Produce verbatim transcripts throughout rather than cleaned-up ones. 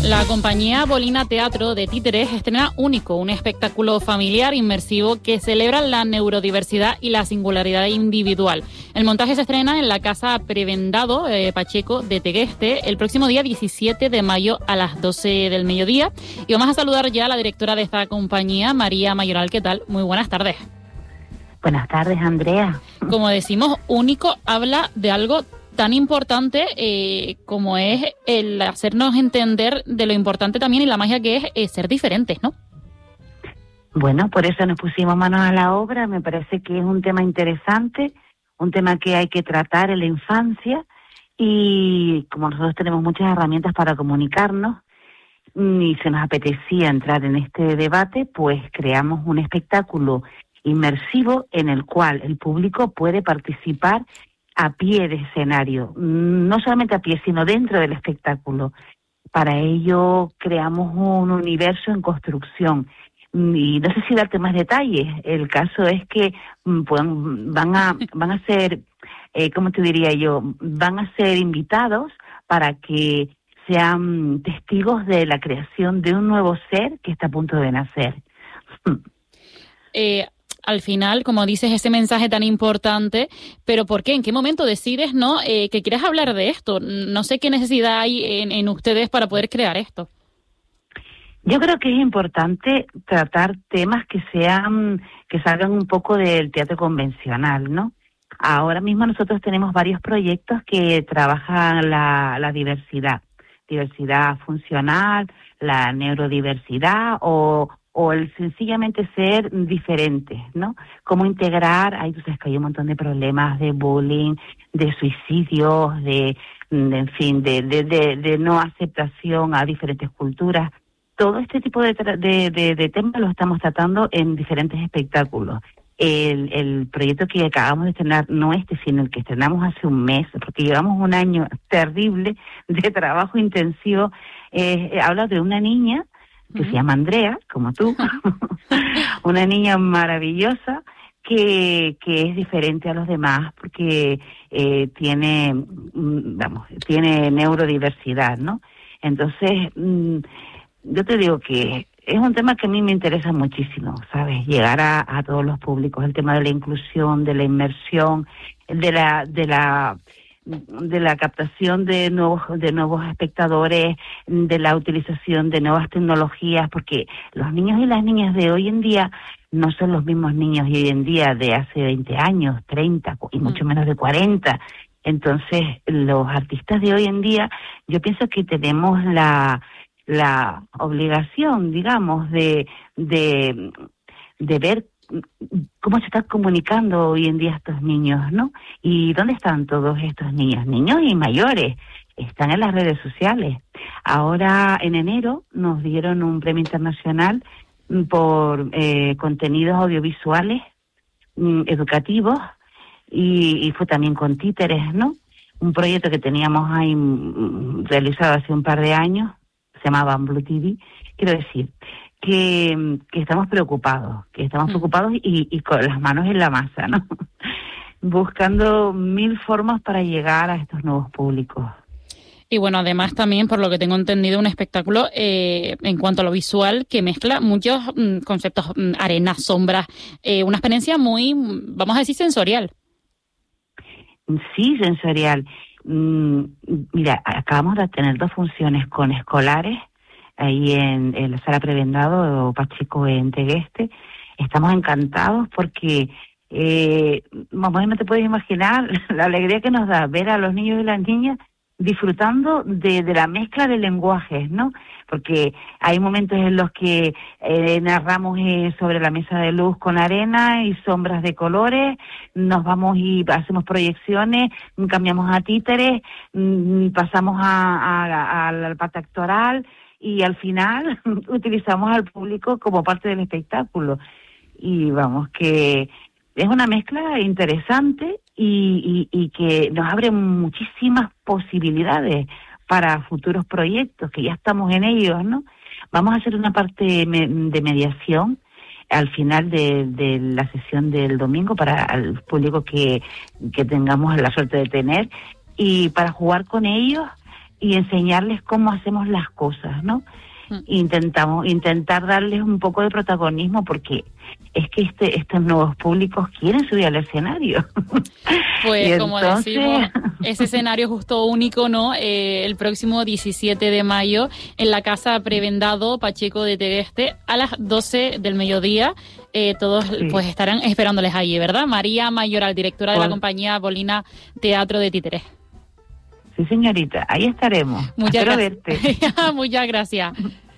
La compañía Bolina Teatro de Títeres estrena Único, un espectáculo familiar inmersivo que celebra la neurodiversidad y la singularidad individual. El montaje se estrena en la Casa Prebendado eh, Pacheco de Tegueste el próximo día diecisiete de mayo a las doce del mediodía. Y vamos a saludar ya a la directora de esta compañía, María Mayoral. ¿Qué tal? Muy buenas tardes. Buenas tardes, Andrea. Como decimos, Único habla de algo tan importante eh, como es el hacernos entender de lo importante también y la magia que es eh, ser diferentes, ¿no? Bueno, por eso nos pusimos manos a la obra. Me parece que es un tema interesante, un tema que hay que tratar en la infancia, y como nosotros tenemos muchas herramientas para comunicarnos y se nos apetecía entrar en este debate, pues creamos un espectáculo inmersivo en el cual el público puede participar a pie de escenario, no solamente a pie, sino dentro del espectáculo. Para ello creamos un universo en construcción. Y no sé si darte más detalles. El caso es que pues, van a van a ser, eh, ¿cómo te diría yo? Van a ser invitados para que sean testigos de la creación de un nuevo ser que está a punto de nacer. Eh... Al final, como dices, ese mensaje tan importante, pero ¿por qué? ¿En qué momento decides, no, eh, que quieres hablar de esto? No sé qué necesidad hay en, en ustedes para poder crear esto. Yo creo que es importante tratar temas que sean, que salgan un poco del teatro convencional, ¿no? Ahora mismo nosotros tenemos varios proyectos que trabajan la, la diversidad, diversidad funcional, la neurodiversidad o o el sencillamente ser diferentes, ¿no? Cómo integrar, ahí tú sabes que hay un montón de problemas de bullying, de suicidios, de, de en fin, de, de, de, de no aceptación a diferentes culturas. Todo este tipo de, de, de, de temas los estamos tratando en diferentes espectáculos. El, el proyecto que acabamos de estrenar, no este, sino el que estrenamos hace un mes, porque llevamos un año terrible de trabajo intensivo, eh, habla de una niña que se llama Andrea, como tú, una niña maravillosa que que es diferente a los demás porque eh, tiene, vamos, tiene neurodiversidad, ¿no? Entonces, mmm, yo te digo que es un tema que a mí me interesa muchísimo, ¿sabes? Llegar a, a todos los públicos, el tema de la inclusión, de la inmersión, de la de la de la captación de nuevos de nuevos espectadores, de la utilización de nuevas tecnologías, porque los niños y las niñas de hoy en día no son los mismos niños de hoy en día de hace veinte años, treinta y mucho menos de cuarenta. Entonces, los artistas de hoy en día, yo pienso que tenemos la la obligación, digamos, de de de ver cómo se están comunicando hoy en día estos niños, ¿no? ¿Y dónde están todos estos niños? Niños y mayores. Están en las redes sociales. Ahora, en enero, nos dieron un premio internacional por eh, contenidos audiovisuales mm, educativos y, y fue también con títeres, ¿no? Un proyecto que teníamos ahí mm, realizado hace un par de años, se llamaba Blue T V. Quiero decir Que, que estamos preocupados, que estamos preocupados y, y con las manos en la masa, ¿no? Buscando mil formas para llegar a estos nuevos públicos. Y bueno, además también, por lo que tengo entendido, un espectáculo eh, en cuanto a lo visual que mezcla muchos mm, conceptos, mm, arena, sombras, eh, una experiencia muy, vamos a decir, sensorial. Sí, sensorial. Mm, mira, acabamos de tener dos funciones con escolares ahí en, en la Sala Prebendado Pacheco en Tegueste. Estamos encantados porque, eh, vamos, no te puedes imaginar la alegría que nos da ver a los niños y las niñas disfrutando de, de la mezcla de lenguajes, ¿no? Porque hay momentos en los que eh, narramos eh, sobre la mesa de luz con arena y sombras de colores, nos vamos y hacemos proyecciones, cambiamos a títeres, mmm, pasamos a, a, a, al parte actoral, y al final utilizamos al público como parte del espectáculo. Y vamos, que es una mezcla interesante y, y, y que nos abre muchísimas posibilidades para futuros proyectos, que ya estamos en ellos, ¿no? Vamos a hacer una parte de mediación al final de, de la sesión del domingo para el público que, que tengamos la suerte de tener, y para jugar con ellos y enseñarles cómo hacemos las cosas, ¿no? Mm. Intentamos intentar darles un poco de protagonismo, porque es que este estos nuevos públicos quieren subir al escenario. Pues y como entonces... decimos, ese escenario justo único, ¿no? Eh, el próximo diecisiete de mayo en la Casa Prebendado Pacheco de Tegueste a las doce del mediodía. Eh, todos sí. pues estarán esperándoles allí, ¿verdad? María Mayoral, directora de la compañía Bolina Teatro de Títeres. Sí, señorita, ahí estaremos. Muchas Espero gracias. verte. Muchas gracias.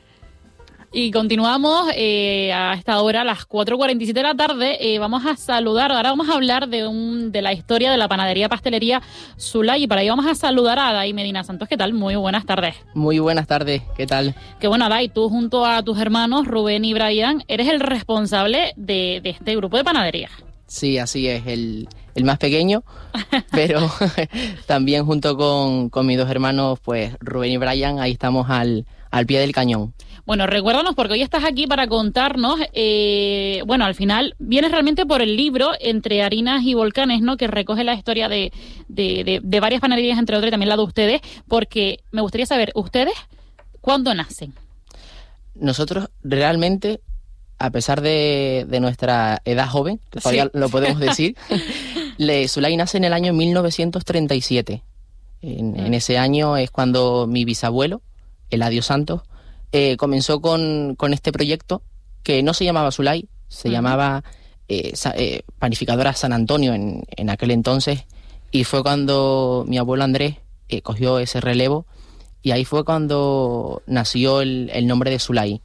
Y continuamos eh, a esta hora, a las cuatro cuarenta y siete de la tarde. Eh, vamos a saludar, ahora vamos a hablar de un de la historia de la panadería pastelería Zulay. Y para ello vamos a saludar a Adai Medina Santos. ¿Qué tal? Muy buenas tardes. Muy buenas tardes, ¿qué tal? Que bueno, Adai, tú junto a tus hermanos Rubén y Brian eres el responsable de, de este grupo de panadería. Sí, así es, el, el más pequeño, pero también junto con, con mis dos hermanos, pues Rubén y Brian, ahí estamos al, al pie del cañón. Bueno, recuérdanos, porque hoy estás aquí para contarnos, eh, bueno, al final vienes realmente por el libro Entre Harinas y Volcanes, ¿no?, que recoge la historia de, de, de, de varias panaderías, entre otras, y también la de ustedes, porque me gustaría saber, ¿ustedes cuándo nacen? Nosotros realmente, a pesar de, de nuestra edad joven, que todavía sí. lo podemos decir, le, Zulay nace en el año mil novecientos treinta y siete. En, mm. en ese año es cuando mi bisabuelo, Eladio Santos, eh, comenzó con, con este proyecto que no se llamaba Zulay, se uh-huh. llamaba eh, sa, eh, Panificadora San Antonio en, en aquel entonces, y fue cuando mi abuelo Andrés eh, cogió ese relevo, y ahí fue cuando nació el, el nombre de Zulay.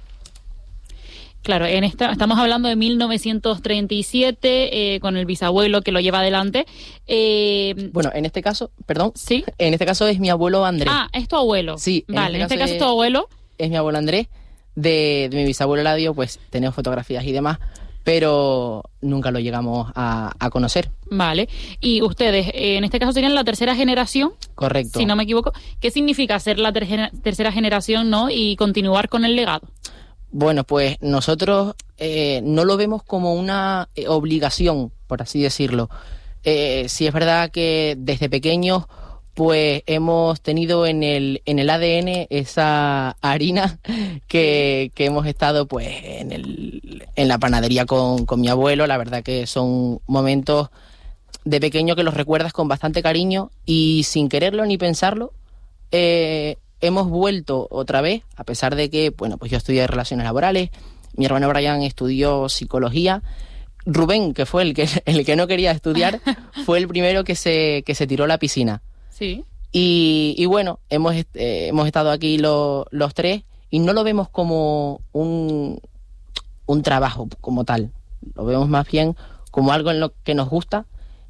Claro, en esta estamos hablando de mil novecientos treinta y siete, eh, con el bisabuelo que lo lleva adelante. Eh, bueno, en este caso, perdón, ¿sí? En este caso es mi abuelo Andrés. Ah, es tu abuelo. Sí. Vale, en este, en este caso es tu abuelo. Es mi abuelo Andrés. De, de mi bisabuelo Eladio, pues tenemos fotografías y demás, pero nunca lo llegamos a, a conocer. Vale. Y ustedes, eh, en este caso serían la tercera generación. Correcto. Si no me equivoco. ¿Qué significa ser la ter- tercera generación, no, y continuar con el legado? Bueno, pues nosotros eh, no lo vemos como una eh, obligación, por así decirlo. Eh, sí es verdad que desde pequeños pues hemos tenido en el en el A D N esa harina que, que hemos estado pues en el en la panadería con, con mi abuelo. La verdad que son momentos de pequeño que los recuerdas con bastante cariño, y sin quererlo ni pensarlo eh, hemos vuelto otra vez, a pesar de que, bueno, pues yo estudié Relaciones Laborales, mi hermano Brian estudió Psicología, Rubén, que fue el que el que no quería estudiar, fue el primero que se que se tiró a la piscina. Sí. Y, y bueno, hemos eh, hemos estado aquí lo, los tres, y no lo vemos como un, un trabajo como tal. Lo vemos más bien como algo en lo que nos gusta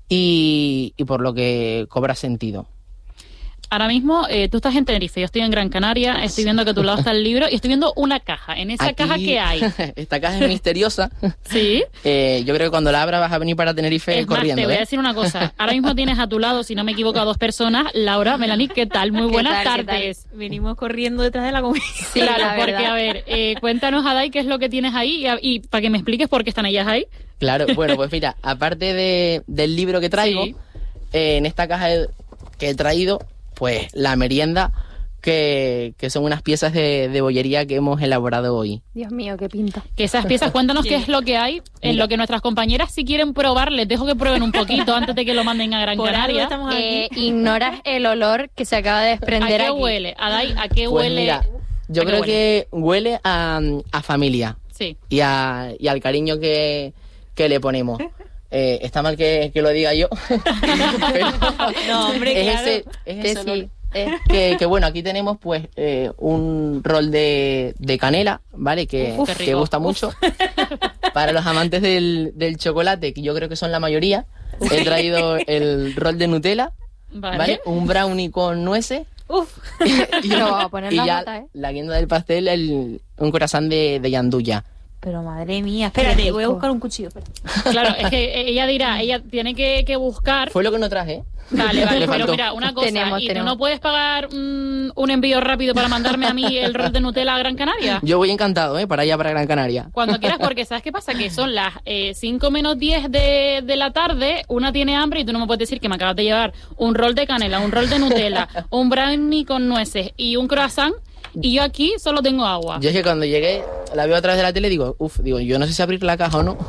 y, y por lo que cobra sentido. Ahora mismo eh, tú estás en Tenerife, yo estoy en Gran Canaria, estoy viendo que a tu lado está el libro y estoy viendo una caja. ¿En esa Aquí, caja qué hay? Esta caja es misteriosa. ¿Sí? Eh, yo creo que cuando la abra vas a venir para Tenerife es corriendo. Más, te voy ¿eh? a decir una cosa. Ahora mismo tienes a tu lado, si no me equivoco, a dos personas. Laura, Melanie, ¿qué tal? Muy buenas tal, tardes. Venimos corriendo detrás de la comida. Sí, claro, porque a ver, eh, cuéntanos, Adai, qué es lo que tienes ahí y, y para que me expliques por qué están ellas ahí. Claro, bueno, pues mira, aparte de, del libro que traigo, sí. eh, en esta caja que he traído, pues la merienda, que, que son unas piezas de, de bollería que hemos elaborado hoy. Dios mío, qué pinta. Que esas piezas, cuéntanos sí. qué es lo que hay, en Mira. lo que nuestras compañeras, si quieren probar, les dejo que prueben un poquito antes de que lo manden a Gran Por Canaria. Eh, ignoras el olor que se acaba de desprender ¿A qué aquí. huele? Adai, ¿a qué pues huele? Mira, yo creo huele? que huele a, a familia. Sí. Y, a, y al cariño que, que le ponemos. Eh, está mal que, que lo diga yo. Pero no, hombre, es claro. ese, es ese sí. olor. Eh, que, que bueno, aquí tenemos pues eh, un rol de, de canela, ¿vale? Que, Uf, que gusta Uf. mucho. Para los amantes del, del chocolate, que yo creo que son la mayoría, he traído el rol de Nutella, ¿vale? ¿vale? Un brownie con nueces. Uf. y, Lo vamos a poner y la ya nota, ¿eh? la guinda del pastel, el, un croissant de, de yanduya. Pero madre mía, espérate, Qué voy a rico. buscar un cuchillo. espérate. Claro, es que ella dirá, ella tiene que, que buscar. Fue lo que no traje, ¿eh? Vale, vale, Le pero faltó. mira, una cosa, Tenemos, ¿y tenemos. tú no puedes pagar mm, un envío rápido para mandarme a mí el rol de Nutella a Gran Canaria? Yo voy encantado, ¿eh? Para allá, para Gran Canaria. Cuando quieras, porque ¿sabes qué pasa? Que son las eh, cinco menos diez de, de la tarde, una tiene hambre y tú no me puedes decir que me acabas de llevar un rol de canela, un rol de Nutella, un brownie con nueces y un croissant, y yo aquí solo tengo agua. Yo es que cuando llegué, la veo a través de la tele y digo, uff, digo, yo no sé si abrir la caja o no.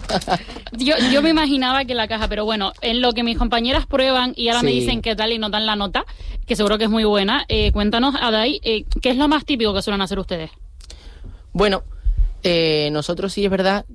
Yo, yo me imaginaba que la caja, pero bueno, en lo que mis compañeras prueban y ahora me Sí. dicen qué tal y nos dan la nota, que seguro que es muy buena, eh, cuéntanos, Adai, eh, ¿qué es lo más típico que suelen hacer ustedes? Bueno, eh, nosotros sí es verdad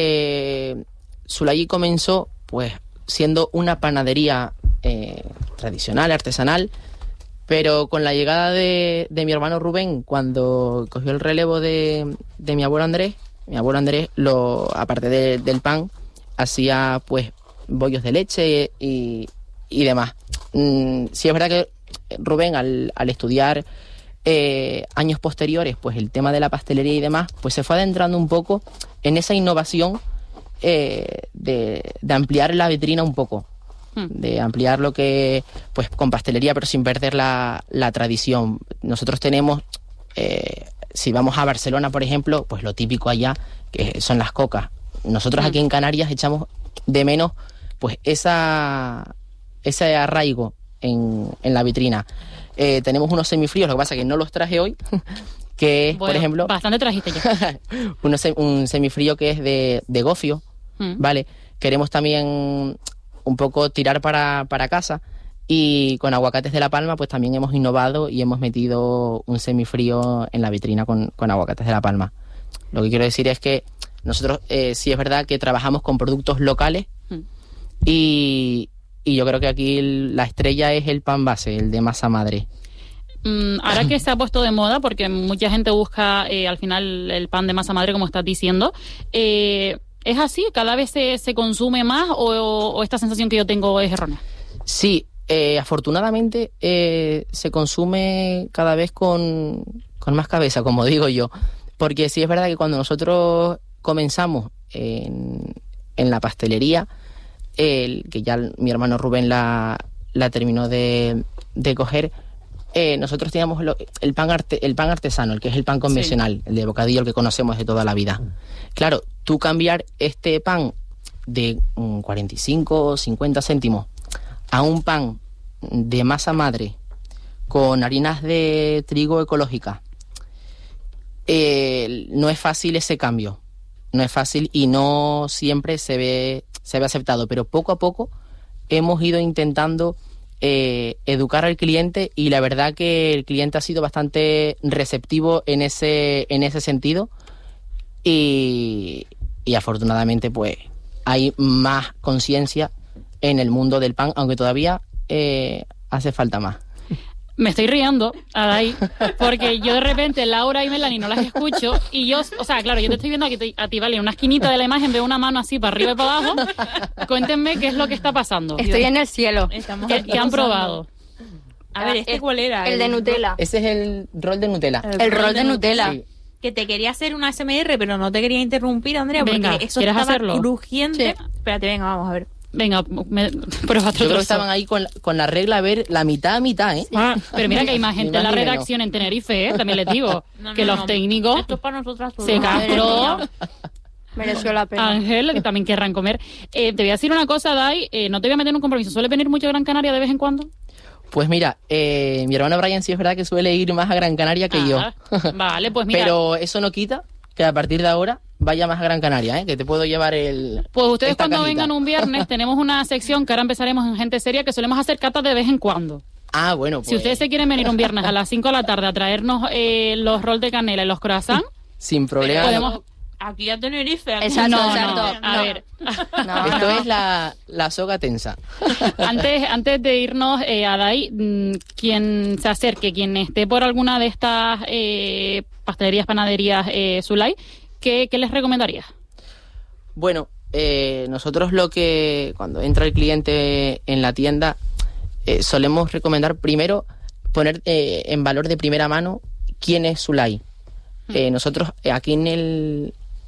que Sulay comenzó pues siendo una panadería eh, tradicional, artesanal, pero con la llegada de, de mi hermano Rubén, cuando cogió el relevo de, de mi abuelo Andrés, mi abuelo Andrés, lo, aparte de- del pan, hacía pues bollos de leche y, y demás. Mm, sí es verdad que Rubén, al, al estudiar eh, años posteriores, pues el tema de la pastelería y demás, pues se fue adentrando un poco en esa innovación eh, de, de ampliar la vitrina un poco, Hmm. de ampliar lo que, pues con pastelería, pero sin perder la, la tradición. Nosotros tenemos, eh, si vamos a Barcelona, por ejemplo, pues lo típico allá, que son las cocas. Nosotros Hmm. aquí en Canarias echamos de menos, pues esa ese arraigo en, en la vitrina. Eh, tenemos unos semifríos, lo que pasa es que no los traje hoy, que es, por Bueno, ejemplo, bastante trajiste ya. uno se- un semifrío que es de, de gofio, Mm. ¿vale? Queremos también un poco tirar para, para casa y con aguacates de La Palma pues también hemos innovado y hemos metido un semifrío en la vitrina con, con aguacates de La Palma. Lo que quiero decir es que nosotros eh, sí es verdad que trabajamos con productos locales Mm. y, y yo creo que aquí el- la estrella es el pan base, el de masa madre. Mm, ahora que se ha puesto de moda, porque mucha gente busca eh, al final el pan de masa madre, como estás diciendo, eh, ¿es así? ¿Cada vez se, se consume más o, o esta sensación que yo tengo es errónea? Sí, eh, afortunadamente eh, se consume cada vez con, con más cabeza, como digo yo. Porque sí es verdad que cuando nosotros comenzamos en, en la pastelería, el, que ya mi hermano Rubén la, la terminó de, de coger, eh, nosotros teníamos lo- el, pan arte, el pan artesano, el que es el pan convencional, el de bocadillo, el que conocemos de toda la vida. Claro, tú cambiar este pan de mm, cuarenta y cinco o cincuenta céntimos a un pan de masa madre con harinas de trigo ecológica, eh, no es fácil ese cambio. No es fácil y no siempre se ve, se ve aceptado, pero poco a poco hemos ido intentando eh, educar al cliente y la verdad que el cliente ha sido bastante receptivo en ese, en ese sentido y, y afortunadamente pues hay más conciencia en el mundo del pan, aunque todavía eh, hace falta más. Me estoy riendo, Adai, porque yo de repente Laura y Melanie no las escucho y yo, o sea, claro, yo te estoy viendo aquí a ti, vale, en una esquinita de la imagen veo una mano así para arriba y para abajo. Cuéntenme qué es lo que está pasando. Estoy en el cielo. Estamos ¿Qué, aquí qué han gozando. probado? A ver, ¿este el, cuál era? El de Nutella. Ese es el rol de Nutella. El rol de Nutella. Sí. Que te quería hacer una A S M R, pero no te quería interrumpir, Andrea, Venga, porque eso ¿quieres estaba hacerlo? crujiente. Sí. Espérate, venga, vamos a ver. Venga, me, prueba otro Yo creo que trozo. estaban ahí con, la- con la regla a ver la mitad a mitad, ¿eh? Ah, pero mira que hay más gente en la Ni más ni menos. redacción en Tenerife, ¿eh? También les digo, No, que no, los no. técnicos, Esto es para nosotras todas. se castró, Mereció la pena. Ángel, que también querrán comer. Eh, te voy a decir una cosa, Dai, eh, no te voy a meter en un compromiso. ¿Suele venir mucho a Gran Canaria de vez en cuando? Pues mira, eh, mi hermano Brian sí es verdad que suele ir más a Gran Canaria que Ah, yo. Vale, pues mira. Pero eso no quita que a partir de ahora vaya más a Gran Canaria, ¿eh? Que te puedo llevar el... Pues ustedes esta cuando cajita. vengan un viernes tenemos una sección que ahora empezaremos en Gente Seria que solemos hacer catas de vez en cuando. Ah, bueno, pues... Si ustedes se quieren venir un viernes a las cinco de la tarde a traernos eh, los rolls de canela y los croissants, Sin problema. podemos... Aquí a Tenerife. aquí- Exacto, no, exacto. no, a No. ver, No, Esto no. es la, la soga tensa. antes, antes de irnos, eh, Adai, mm, quien se acerque, quien esté por alguna de estas eh, pastelerías, panaderías, eh, Sulay, ¿qué, ¿qué les recomendarías? Bueno, eh, nosotros lo que cuando entra el cliente en la tienda eh, solemos recomendar primero poner eh, en valor de primera mano quién es Sulay. Eh, nosotros eh, aquí en el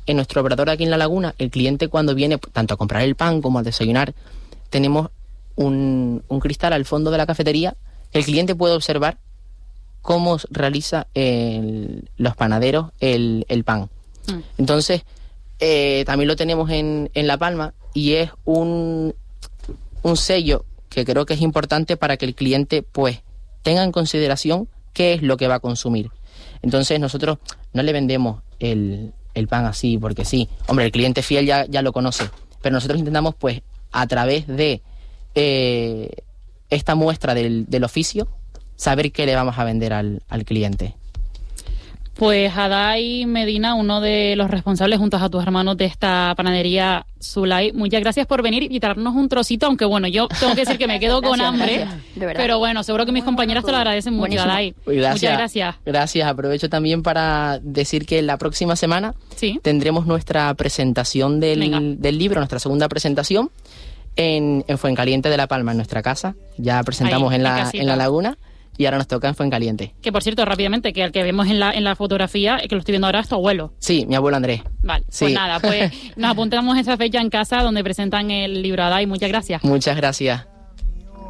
en nuestro operador aquí en La Laguna, el cliente cuando viene tanto a comprar el pan como a desayunar, tenemos un, un cristal al fondo de la cafetería. El cliente puede observar cómo realiza el, los panaderos el, el pan. Mm. Entonces, eh, también lo tenemos en, en La Palma y es un, un sello que creo que es importante para que el cliente pues tenga en consideración qué es lo que va a consumir. Entonces nosotros no le vendemos el, el pan así porque sí. Hombre, el cliente fiel ya, ya lo conoce, pero nosotros intentamos pues a través de eh, esta muestra del, del oficio saber qué le vamos a vender al, al cliente. Pues Aday Medina, uno de los responsables junto a tus hermanos de esta panadería Zulay, muchas gracias por venir y darnos un trocito, aunque bueno, yo tengo que decir que me quedo con hambre, pero bueno, seguro que mis compañeras te lo agradecen mucho, Aday. Gracias, muchas gracias. Gracias, aprovecho también para decir que la próxima semana ¿sí? tendremos nuestra presentación del, del libro, nuestra segunda presentación en, en Fuencaliente de La Palma, en nuestra casa. Ya presentamos Ahí, en, la, en La Laguna. Y ahora nos toca en Fuencaliente. Que por cierto, rápidamente, que el que vemos en la en la fotografía, que lo estoy viendo ahora, es tu abuelo. Sí, mi abuelo Andrés. Vale, sí. Pues nada, pues nos apuntamos esa fecha en casa donde presentan el libro Aday. Muchas gracias. Muchas gracias.